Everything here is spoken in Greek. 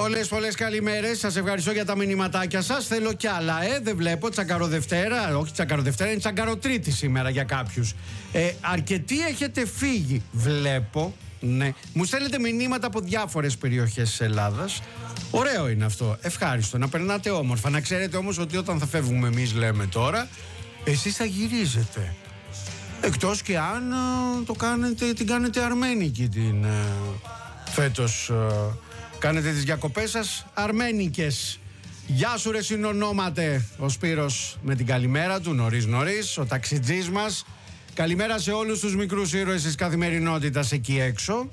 Πολλές καλημέρες. Σας ευχαριστώ για τα μηνυματάκια σας. Θέλω κι άλλα, δεν βλέπω. Τσακαροδευτέρα. Όχι Τσακαροδευτέρα, είναι Τσακαροτρίτη σήμερα για κάποιους. Αρκετοί έχετε φύγει. Βλέπω. Ναι. Μου στέλνετε μηνύματα από διάφορες περιοχές της Ελλάδας. Ωραίο είναι αυτό. Ευχάριστο. Να περνάτε όμορφα. Να ξέρετε όμως ότι όταν θα φεύγουμε εμείς, λέμε τώρα, εσείς θα γυρίζετε. Εκτός και αν την κάνετε αρμένικη φέτος. Κάνετε τις διακοπές σας αρμένικες. Γεια σου ρε συνονόματε. Ο Σπύρος με την καλημέρα του νωρίς, ο ταξιτζής μας. Καλημέρα σε όλους τους μικρούς ήρωες της καθημερινότητας εκεί έξω.